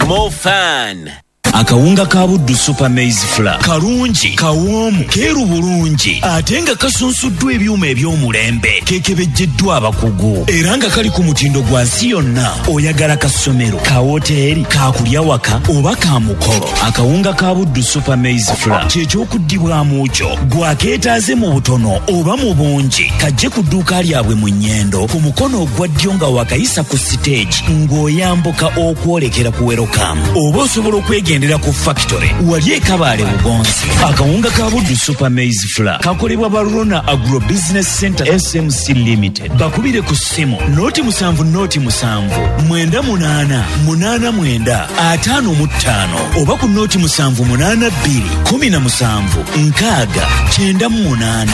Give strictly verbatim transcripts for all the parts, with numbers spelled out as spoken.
more fun. Akawunga ka Buddu Super Maize Flour kalungi kawoomu keeru bulungi ate nga kasunsuddwa ebyuma eby'omulembe keekebejjeddwa abakugu era nga kali ku mutindo gwa nsi yonna oyagala ka ssomero ka woteeri ka kulya waka oba ka mukolo. Akawunga ka Buddu Super Maize Flour ky'ekyokuddibwamu kyo gwakeetaaze mu butono oba mu bungi kajje ku dduuka lyabwe mu Nnyendo ku mukono ogwa ddyo nga wakayisa ku siteegi ng'oyambuka okwolekera ku Welcome oba osobola okwegenda ku factory wali ekabaale Bugonzi. Akawunga ka Buddu Super Maize Flour kakolebwa Barona Agro Business Center S M C Limited. Bakubire ku ssimu noti musanvu noti musanvu mwenda munaana munaana mwenda ataano mu ttaano oba ku noti musanvu munaana bbiri kumi na musanvu nkaaga kyenda mu munaana.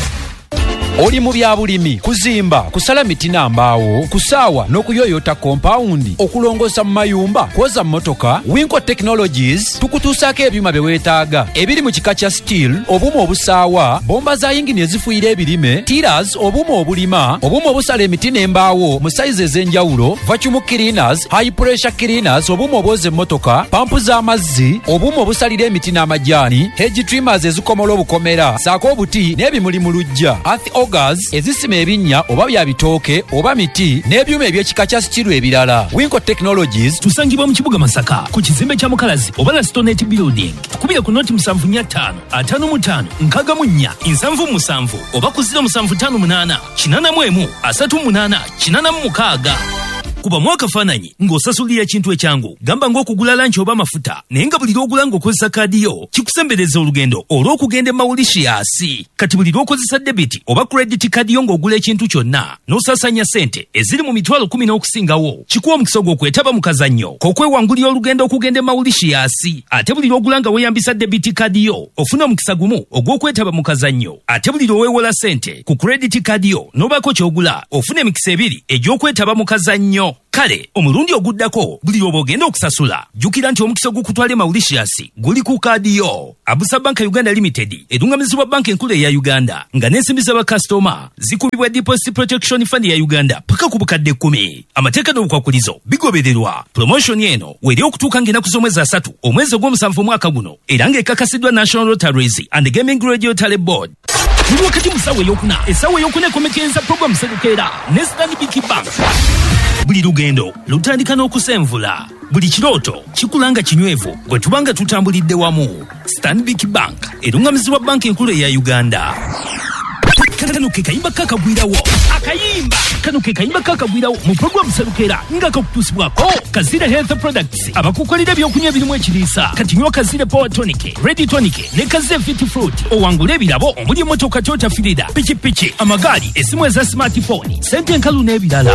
Oli mu byabulimi kuzimba kusala miti n'ambaawo kusaawa n'okuyoyota kompawundi okulongosa mu mayumba kwoza mmotoka Winco Technologies tukutuusaako ebyuma bye weetaaga ebiri mu kika kya steel obuuma obusaawa bomba za yingini ezifuuyira ebirime tiras obuuma obulima obuuma obusala emiti n'embaawo mu sayizi ez'enjawulo vacuum cleaners high pressure cleaners obuuma obwoza emmotoka pampu z'amazzi obuuma obusalira emiti n'amajaani hedge trimmers ezikomola obukomera saako obuti n'ebimuli mu luggya Augers ezisima ebinnya oba bya bitooke oba miti n'ebyuma eby'ekika kya steel ebirala. Winco Technologies tusangibwa mu kibuga Masaka ku kizimbe kya Mukalazi oba la Stonehenge Building tukubira ku noti musanvu nnya ttaano ataano mu ttaano nkaaga mu nnya nsanvu musanvu oba ku ziro musanvu ttaano munaana kinaana mu emu asatu munaana kinaana mu mukaaga. Kuba mwaka fananyi ng'osasulira ekintu ekyangu gamba ng'okugula lanchi oba mafuta naye nga buli lw'ogula ng'okozesa kaadi yo kikusembereza olugendo olw'okugenda e Mauritius. Kati buli lw'okozesa debiti oba credit kaadi yo ng'ogula ekintu kyonna n'osaasanya ssente eziri mu mitwalo kumi n'okusingawo kikuwa omukisa gw'okwetaba mu kazannyo k'okwewangulira olugendo okugenda e Mauritius. Ate buli lw'ogula nga weeyambisa debiti kaadi yo ofuna omukisa gumu ogw'okwetaba mu kazannyo. Ate buli lw'oweewola ssente ku credit kaadi yo n'obaako ky'ogula ofuna emikisa ebiri egy'okwetaba mu kazannyo. Kale omulundi oguddako buli lw'ogenda okusasula jjukira nti omukisa ogw'okutwala e Mauritius guli ku kaadi yo. Abusa Bank Uganda Limited edungamizibwa banka enkulu eya Uganda nga n'ensimbi z'abakasitoma zikubibwa Deposit Protection Fund ya Uganda paka ku bukadde kkumi. Amateeka n'obukwakulizo bigobererwa. Promotion eno weri okutuuka ng'ennaku z'omwezi asatu omwezi ogw'omusanvu omwaka guno era ng'ekakasiddwa National Lotteries and Gaming Regulatory Board. Buli wakati mu ssaawa ey'okuna essaawa ey'okuna ekomekereza puroguramu Serukeera ne Stanbic Bank. Buli lugendo lutandika n'okusenvula. Buli kirooto kikulanga kinywevu gwe tubanga tutambulidde wamu. Stanbic Bank erungamizibwa banka enkulu eya Uganda. Kano ke kayimba kakagwirawo akayimba kano ke kayimba kakagwirawo mu puroguramu Serukeera nga kakutusibwako Kazire Health Products abakukolera ebyokunywa ebirimu ekiriisa kati nywa Kazire Power Tonic, Ready Tonic ne Kazire Fit Fruit owangula ebirabo omuli emmotoka Toyota Fielder, pikipiki, amagaali, essimu eza smartphone, sente enkalu n'ebirala.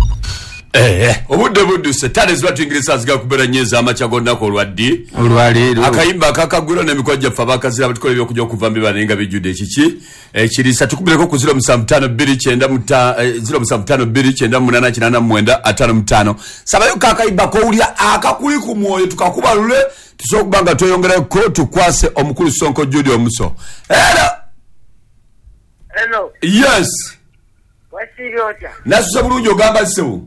Eh, obudde buddu setale ziba tuingirisa ziga kubera nyeza amacha gondako olwaddi olwalero akayimba kakagwira n'emikojja fa bakazira batukola byokujja okuva mbibana nga bijudde ekiki ekirisa tukubireko ku zero musanvu ttaano bbiri kyenda zero musanvu ttaano bbiri kyenda munaana kinaana mwenda ataano mu ttaano sabayo kakayimba kowulira akakuli ku mwoyo tukakubalule tusokubanga tweyongereko tukwase omukulu Sonko Judy Omuso. Hello. Hello. Yes. Wasiriota. Nasusa bulungi ogamba ssebo.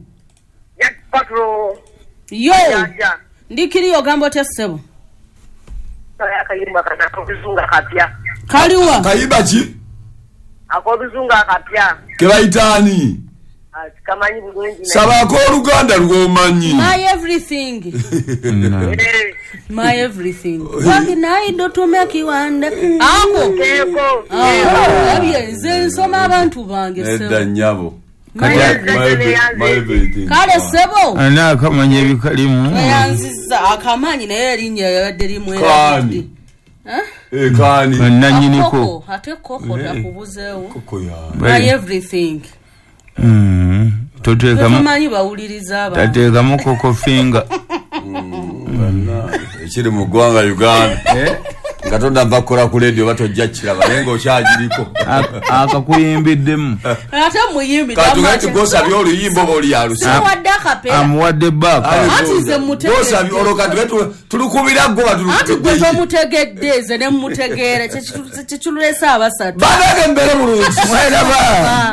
Patro. Yo. Ndikiri ogamba otya ssebo. Kaya kayimba kana kubizunga kapya. Kaliwa. Kayimba ki? Akobizunga kapya. Kebaitani. Kamanyi bulungi. Sabako Oluganda lwomanyi. My everything. My everything. Wangi naido tume kiwanda. Ako. Keko. Ah, abye nze nsoma abantu bange ssebo. Edda nyabo. Kale ssebo. Ana akamanya ebikalimu. Yanziza akamanyi naye erinnya yabadde limu era. Kani. Eh kani. Nanyiniko. Ate koko takubuzeewo. Koko ya. My everything. Mm. Toteka manyi bawuliriza aba. Tateka mukoko finger. Ekiri mu ggwanga Uganda. Eh? Katonda bakora ku radio batojja kiraba naye ng'okyagiriko. Akakuyimbidemu. Ate muyimbi. Katugati gosabye oluyimbo boli yalusa. Sawadde akapera. Amuwadde baka. Ati ze mutegedde. Gosabye olokatugati tulukubira ggo batukubira. Ati gwe tomutegedde ze ne mutegeera kyekitulesa abasatu. Banage mbere mulungi. Mwera ba.